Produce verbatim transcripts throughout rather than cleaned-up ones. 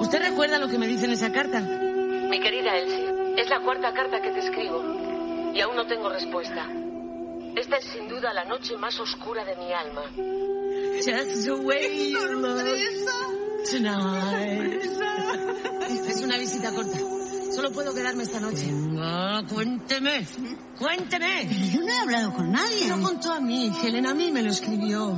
¿Usted recuerda lo que me dice en esa carta? Mi querida Elsie, es la cuarta carta que te escribo y aún no tengo respuesta. Esta es sin duda la noche más oscura de mi alma. Just the way you look tonight. Es una visita corta. Solo puedo quedarme esta noche. Venga, cuénteme. Cuénteme. Pero yo no he hablado con nadie. No contó a mí, Helen, a mí me lo escribió.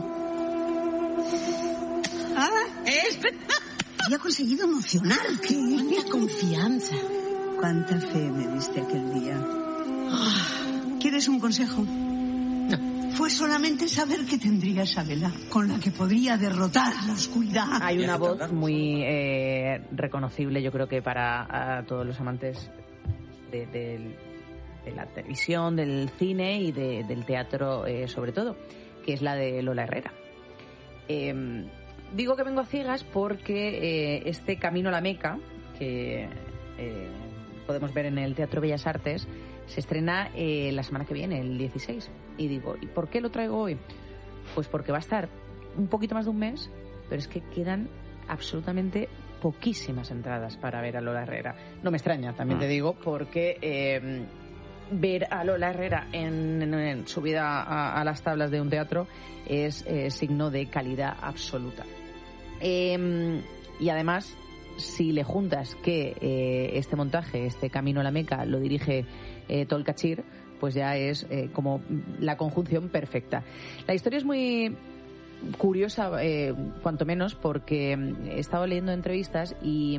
Ah, ¿Eh? había conseguido emocionarte. Cuánta confianza. Cuánta fe me diste aquel día. ¿Quieres un consejo? No. Fue solamente saber que tendrías a Bella, con la que podría derrotar la oscuridad. Hay una voz muy eh, reconocible, yo creo que para a todos los amantes de, de, de la televisión, del cine y de, del teatro eh, sobre todo, que es la de Lola Herrera. Eh, digo que vengo a ciegas porque eh, este Camino a la Meca, que eh, podemos ver en el Teatro Bellas Artes, se estrena eh, la semana que viene, el dieciséis. Y digo, ¿y por qué lo traigo hoy? Pues porque va a estar un poquito más de un mes, pero es que quedan absolutamente poquísimas entradas para ver a Lola Herrera. No me extraña, también te digo, porque eh, ver a Lola Herrera en, en, en subida a, a las tablas de un teatro es eh, signo de calidad absoluta. Eh, y además, si le juntas que eh, este montaje, este Camino a la Meca, lo dirige eh, Tolkachir, pues ya es eh, como la conjunción perfecta. La historia es muy curiosa, eh, cuanto menos, porque he estado leyendo entrevistas y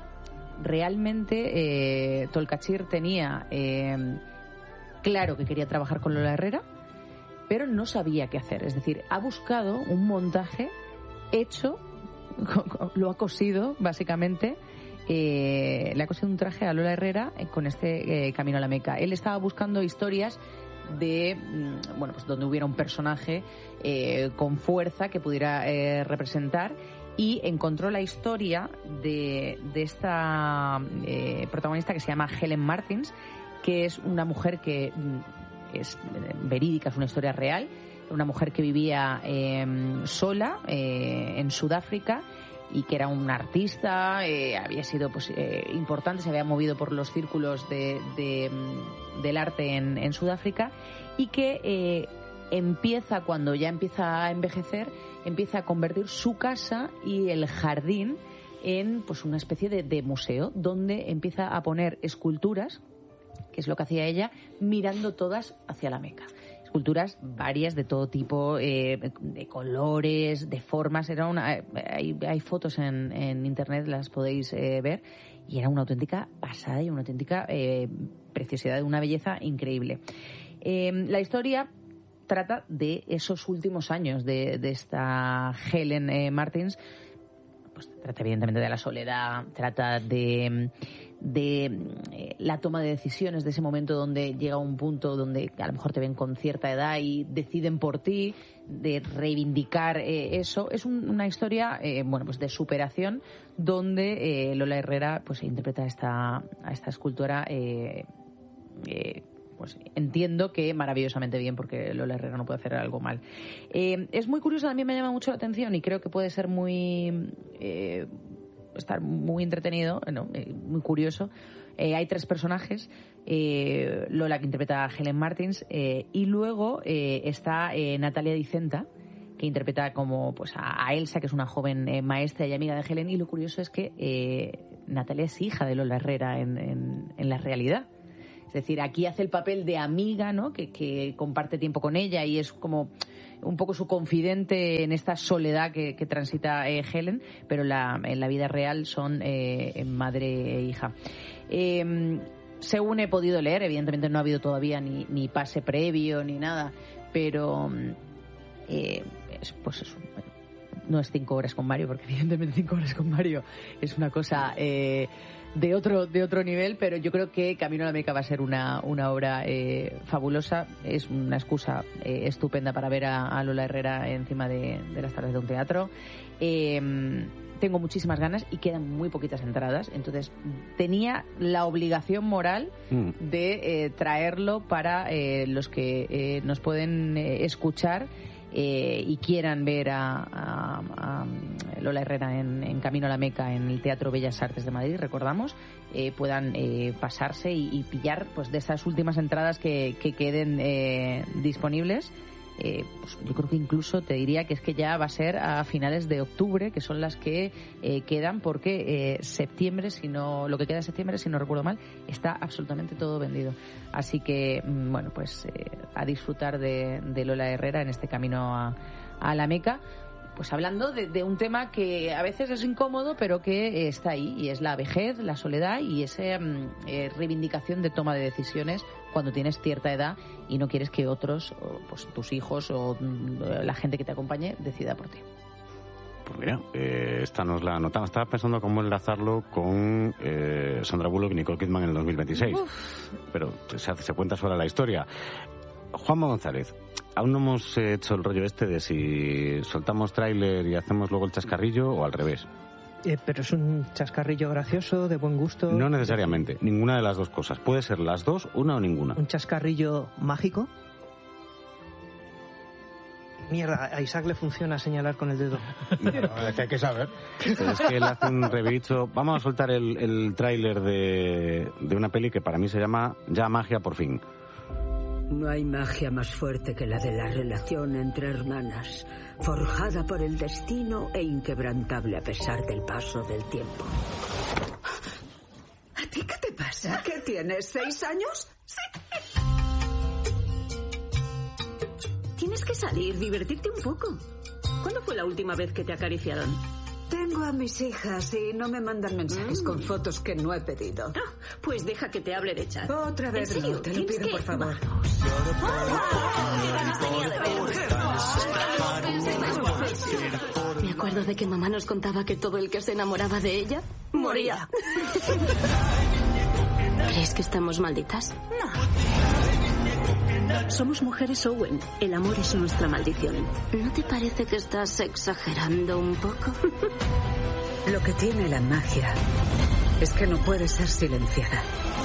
realmente eh, Tolkachir tenía eh, claro que quería trabajar con Lola Herrera, pero no sabía qué hacer. Es decir, ha buscado un montaje hecho, lo ha cosido básicamente, eh, le ha cosido un traje a Lola Herrera con este eh, Camino a la Meca. Él estaba buscando historias de, bueno, pues donde hubiera un personaje eh, con fuerza que pudiera eh, representar, y encontró la historia de, de esta eh, protagonista que se llama Helen Martins, que es una mujer que es verídica, es una historia real, una mujer que vivía eh, sola eh, en Sudáfrica y que era una artista, eh, había sido pues, eh, importante, se había movido por los círculos de, de, del arte en, en Sudáfrica, y que eh, empieza, cuando ya empieza a envejecer, empieza a convertir su casa y el jardín en pues una especie de, de museo, donde empieza a poner esculturas, que es lo que hacía ella, mirando todas hacia la Meca. Esculturas varias de todo tipo, eh, de colores, de formas. Era una, hay, hay fotos en, en internet, las podéis eh, ver, y era una auténtica pasada y una auténtica eh, preciosidad, de una belleza increíble. Eh, la historia trata de esos últimos años de, de esta Helen eh, Martins. Pues trata evidentemente de la soledad, trata de, de eh, la toma de decisiones, de ese momento donde llega un punto donde a lo mejor te ven con cierta edad y deciden por ti, de reivindicar eh, eso. Es un, una historia eh, bueno, pues de superación, donde eh, Lola Herrera pues interpreta a esta, a esta escultora eh, eh, pues entiendo que maravillosamente bien, porque Lola Herrera no puede hacer algo mal. Eh, es muy curioso, también me llama mucho la atención y creo que puede ser muy eh, estar muy entretenido, ¿no? eh, muy curioso. Eh, hay tres personajes, eh, Lola, que interpreta a Helen Martins, eh, y luego eh, está eh, Natalia Dicenta, que interpreta como pues a, a Elsa, que es una joven eh, maestra y amiga de Helen, y lo curioso es que eh, Natalia es hija de Lola Herrera en, en, en la realidad. Es decir, aquí hace el papel de amiga, ¿no? Que, que comparte tiempo con ella y es como un poco su confidente en esta soledad que, que transita eh, Helen, pero la, en la vida real son eh, madre e hija. Eh, según he podido leer, evidentemente no ha habido todavía ni, ni pase previo ni nada, pero eh, es, pues es, no es cinco horas con Mario, porque evidentemente cinco horas con Mario es una cosa eh, de otro de otro nivel, pero yo creo que Camino a la Meca va a ser una, una obra eh, fabulosa. Es una excusa eh, estupenda para ver a, a Lola Herrera encima de, de las tablas de un teatro. Eh, tengo muchísimas ganas y quedan muy poquitas entradas, entonces tenía la obligación moral mm. de eh, traerlo para eh, los que eh, nos pueden eh, escuchar eh, y quieran ver a, a, a Lola Herrera en, en Camino a la Meca en el Teatro Bellas Artes de Madrid, recordamos, eh, puedan eh, pasarse y, y pillar pues de esas últimas entradas que, que queden eh, disponibles. Eh, pues yo creo que incluso te diría que es que ya va a ser a finales de octubre, que son las que eh, quedan, porque eh, septiembre, si no, lo que queda de septiembre, si no recuerdo mal, está absolutamente todo vendido. Así que, bueno, pues eh, a disfrutar de, de Lola Herrera en este camino a, a la Meca. Pues hablando de, de un tema que a veces es incómodo, pero que está ahí, y es la vejez, la soledad y esa eh, reivindicación de toma de decisiones cuando tienes cierta edad y no quieres que otros, o, pues tus hijos o la gente que te acompañe, decida por ti. Pues mira, eh, esta nos la anotamos. Estaba pensando cómo enlazarlo con eh, Sandra Bullock y Nicole Kidman en el dos mil veintiséis. Uf. Pero se, se cuenta sola la historia. Juanma González, aún no hemos hecho el rollo este de si soltamos tráiler y hacemos luego el chascarrillo o al revés. Eh, pero es un chascarrillo gracioso, de buen gusto. No necesariamente, ninguna de las dos cosas. Puede ser las dos, una o ninguna. ¿Un chascarrillo mágico? Mierda, a Isaac le funciona señalar con el dedo. No, es que hay que saber. Pero es que él hace un rebicho. Vamos a soltar el, el tráiler de, de una peli que para mí se llama Ya Magia por fin. No hay magia más fuerte que la de la relación entre hermanas, forjada por el destino e inquebrantable a pesar del paso del tiempo. ¿A ti qué te pasa? ¿Qué tienes, seis años? Sí. Tienes que salir, divertirte un poco. ¿Cuándo fue la última vez que te acariciaron? Tengo a mis hijas y no me mandan mensajes mm. con fotos que no he pedido. Ah, pues deja que te hable de chat. Otra vez no, te lo pido, que... por favor. Me acuerdo de que mamá nos contaba que todo el que se enamoraba de ella moría. ¿Crees que estamos malditas? No. Somos mujeres, Owen. El amor es nuestra maldición. ¿No te parece que estás exagerando un poco? Lo que tiene la magia es que no puede ser silenciada.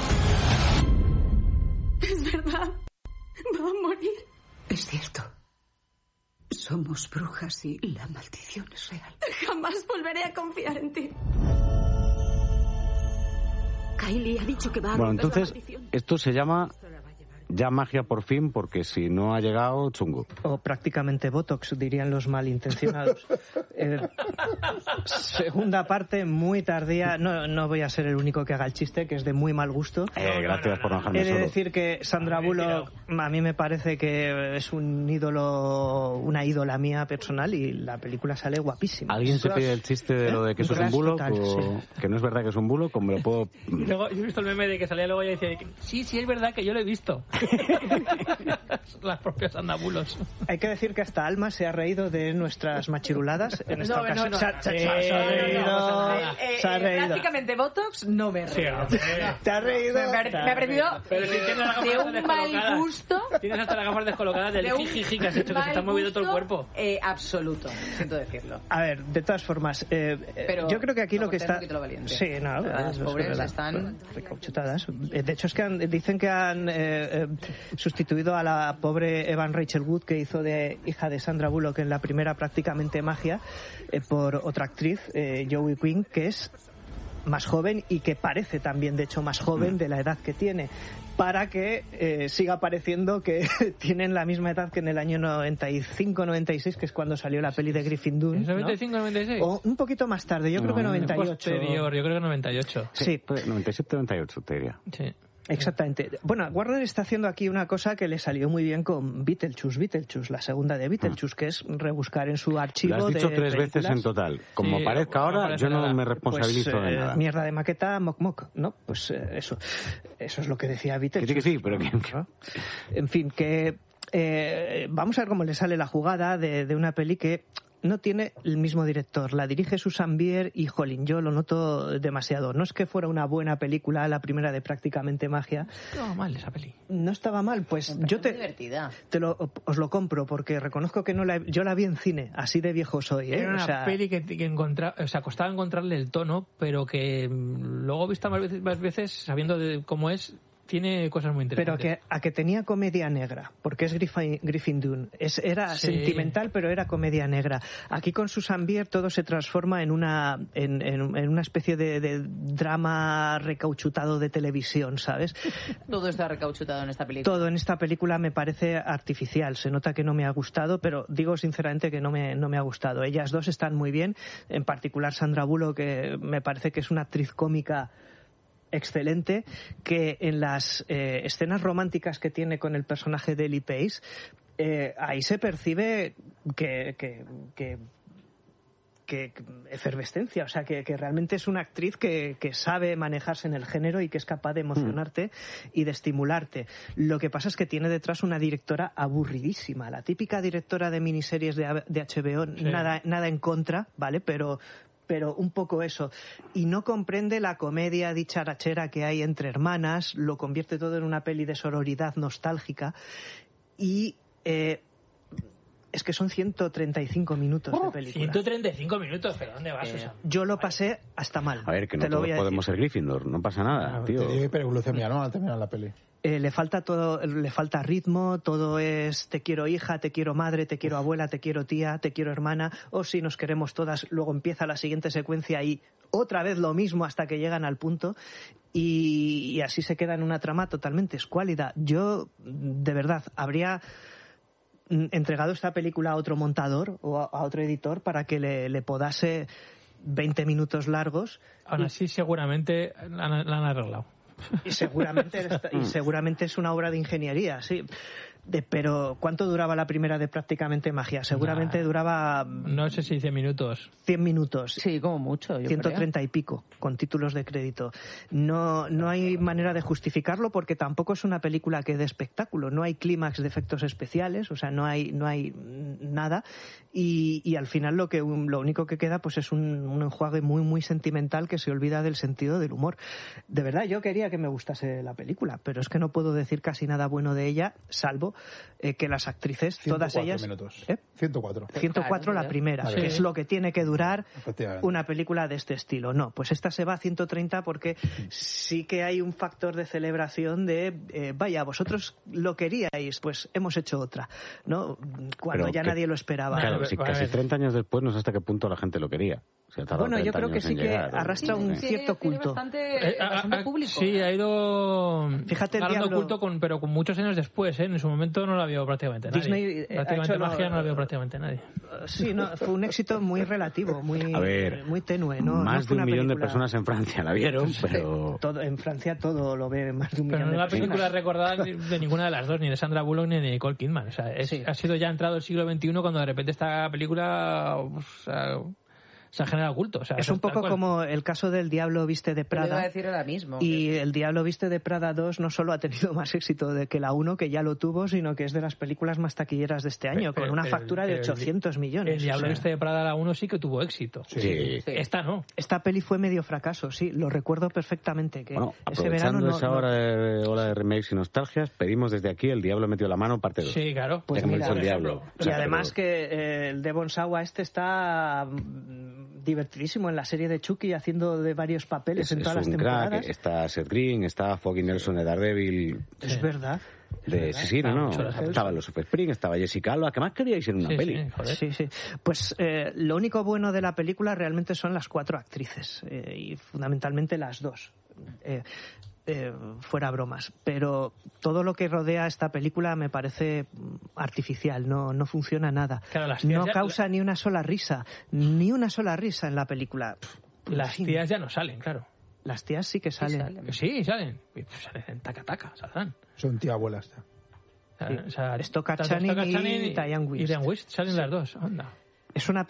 Es verdad. Va a morir. Es cierto. Somos brujas y la maldición es real. Jamás volveré a confiar en ti. Kylie ha dicho que va a Bueno, romper entonces, la maldición. Esto se llama Ya Magia por fin, porque si no ha llegado, chungo. O prácticamente Botox, dirían los malintencionados. eh, segunda parte, muy tardía. No, no voy a ser el único que haga el chiste, que es de muy mal gusto. Eh, gracias por no dejarme He de solo. decir que Sandra Bullock, a mí me parece que es un ídolo, una ídola mía personal, y la película sale guapísima. ¿Alguien se pide el chiste de lo de que eso es un bulo? O sí. Que no es verdad que es un bulo, como me lo puedo... Y luego, yo he visto el meme de que salía luego y decía, sí, sí, es verdad que yo lo he visto. Las propias andabulos. Hay que decir que hasta Alma se ha reído de nuestras machiruladas en esta no, ocasión. No, no, se, ha, se, se, se ha reído. Se ha reído. Prácticamente Botox no me he reído. Sí, te ha reído. Me, me, me ha parecido pero si tienes las de un mal gusto. Tienes hasta las gafas descolocadas del jijiji que has hecho, que se está moviendo todo el cuerpo. Eh, absoluto, siento decirlo. A ver, de todas formas, eh, pero yo creo que aquí lo que está... Sí, no, las es, pobres es están recauchutadas. De hecho, es que han, dicen que han eh, eh, sustituido a la pobre Evan Rachel Wood, que hizo de hija de Sandra Bullock en la primera Prácticamente Magia, eh, por otra actriz, eh, Joey Quinn, que es más joven y que parece también, de hecho, más joven de la edad que tiene, para que eh, siga pareciendo que tienen la misma edad que en el año noventa y cinco noventa y seis, que es cuando salió la peli de Griffin Dunne, ¿no? ¿noventa y cinco noventa y seis? O un poquito más tarde, yo no, creo que noventa y ocho. Posterior, yo creo que noventa y ocho. Sí, sí noventa y siete noventa y ocho, te diría. Sí. Exactamente. Bueno, Warner está haciendo aquí una cosa que le salió muy bien con Beetlejuice, Beetlejuice, la segunda de Beetlejuice, que es rebuscar en su archivo. Lo has dicho de tres películas. veces en total. Como sí, aparezca ahora, aparece yo no nada. me responsabilizo pues, de eh, nada. Mierda de maqueta, moc moc, ¿no? Pues eh, eso. Eso es lo que decía Beetlejuice. Que sí, que sí, pero que... ¿no? En fin, que eh, vamos a ver cómo le sale la jugada de, de una peli que no tiene el mismo director. La dirige Susan Bier y, jolín, yo lo noto demasiado. No es que fuera una buena película, la primera de Prácticamente Magia. No estaba mal esa peli. No estaba mal, pues yo te, divertida. te lo, os lo compro, porque reconozco que no la, yo la vi en cine, así de viejo soy. ¿eh? Era una o sea, peli que, que encontra, o sea, costaba encontrarle el tono, pero que luego vista más veces, más veces sabiendo de cómo es, tiene cosas muy Pero interesantes. que, a que tenía comedia negra, porque es Griffin, Griffin Dunne. Es, era Sí. sentimental, pero era comedia negra. Aquí con Susan Bier todo se transforma en una, en, en, en una especie de, de drama recauchutado de televisión, ¿sabes? Todo está recauchutado en esta película. Todo en esta película me parece artificial. Se nota que no me ha gustado, pero digo sinceramente que no me, no me ha gustado. Ellas dos están muy bien, en particular Sandra Bullock, que me parece que es una actriz cómica excelente, que en las eh, escenas románticas que tiene con el personaje de Ellie Pace, eh, ahí se percibe que, que, que, que efervescencia, o sea, que, que realmente es una actriz que, que sabe manejarse en el género y que es capaz de emocionarte mm. y de estimularte. Lo que pasa es que tiene detrás una directora aburridísima, la típica directora de miniseries de, de H B O, sí. nada, nada en contra, ¿vale? Pero pero un poco eso. Y no comprende la comedia dicharachera que hay entre hermanas, lo convierte todo en una peli de sororidad nostálgica y eh, es que son ciento treinta y cinco minutos oh, de película. ciento treinta y cinco minutos, ¿pero dónde vas, Susan? Eh, yo lo pasé hasta mal. A ver, que no te lo todos voy a podemos decir. ser Gryffindor, no pasa nada, Ah, tío. Te hiperglucemia, ¿no? Al terminar la peli. Eh, le falta todo, le falta ritmo, todo es te quiero hija, te quiero madre, te quiero abuela, te quiero tía, te quiero hermana, o si nos queremos todas, luego empieza la siguiente secuencia y otra vez lo mismo hasta que llegan al punto y, y así se queda en una trama totalmente escuálida. Yo, de verdad, habría entregado esta película a otro montador o a, a otro editor para que le, le podase veinte minutos largos. Aún así, y, seguramente la han, la han arreglado. Y seguramente, y seguramente es una obra de ingeniería, sí. De, pero ¿cuánto duraba la primera de Prácticamente Magia? Seguramente nah, duraba... No sé si cien minutos. cien minutos. Sí, como mucho, yo ciento treinta creo. y pico, con títulos de crédito. No, no hay manera de justificarlo porque tampoco es una película que dé espectáculo. No hay clímax de efectos especiales, o sea, no hay, no hay nada. Y, y al final lo, que, lo único que queda pues es un, un enjuague muy, muy sentimental que se olvida del sentido del humor. De verdad, yo quería que me gustase la película, pero es que no puedo decir casi nada bueno de ella, salvo Eh, que las actrices, todas ellas... Minutos. ¿eh? ciento cuatro. ciento cuatro la primera, sí. que es lo que tiene que durar una película de este estilo. No, pues esta se va a ciento treinta porque sí que hay un factor de celebración de, eh, vaya, vosotros lo queríais, pues hemos hecho otra, ¿no? Cuando Pero ya que, nadie lo esperaba. Claro, si casi treinta años después no sé hasta qué punto la gente lo quería. O sea, bueno, yo creo que sí que llegar, arrastra sí, un sí, cierto tiene culto. Bastante, eh, bastante a, a, público. Sí, ha ido Fíjate el ganando diablo... culto, con, pero con muchos años después. ¿eh? En su momento no la vio prácticamente nadie. Disney, prácticamente hecho Magia lo... no la vio prácticamente nadie. Sí, no, fue un éxito muy relativo, muy, a ver, muy tenue. No, más no fue de un una millón película... de personas en Francia la vieron, pero... Todo, en Francia todo lo ve más de un pero millón no de es la película personas. recordada de ninguna de las dos, ni de Sandra Bullock ni de Nicole Kidman. O sea, es, sí. ha sido ya entrado el siglo veintiuno cuando de repente esta película... O sea, se ha generado culto. O sea, es un poco como el caso del Diablo Viste de Prada. Te iba a decir ahora mismo. Y el Diablo Viste de Prada dos no solo ha tenido más éxito de que la uno, que ya lo tuvo, sino que es de las películas más taquilleras de este año, pero, con una el, factura de ochocientos el, millones. El Diablo o sea. Viste de Prada la uno sí que tuvo éxito. Sí. Sí. Sí. Esta no. Esta peli fue medio fracaso, sí, lo recuerdo perfectamente. Que bueno, ese verano no, esa no... hora de, hora de remakes y nostalgias, pedimos desde aquí El Diablo Metió la Mano, parte dos. Sí, claro. Pues mira, el Diablo. Y o sea, además pero... que eh, el Devon Sawa este está mm, divertidísimo en la serie de Chucky, haciendo de varios papeles es, en todas es un las temporadas. Crack, está Seth Green, está Foggy Nelson de Daredevil. Es sí. verdad. De, sí, sí, no, no. Estaban los Super Spring, estaba Jessica Alba. ¿Qué más queríais en una sí, peli? Sí, joder. sí, sí. Pues eh, lo único bueno de la película realmente son las cuatro actrices eh, y fundamentalmente las dos. Eh, Eh, fuera bromas, pero todo lo que rodea esta película me parece artificial, no, no funciona nada, claro, no ya, causa la... ni una sola risa, ni una sola risa en la película. Las tías ya no salen, claro. Las tías sí que salen. Sí, salen. Sí, salen. Salen en taca taca, saldrán. Son tía abuelas. Sí. O sea, Stockard Channing y Diane Wiest. Y Diane Wiest, salen sí. las dos, anda. Es una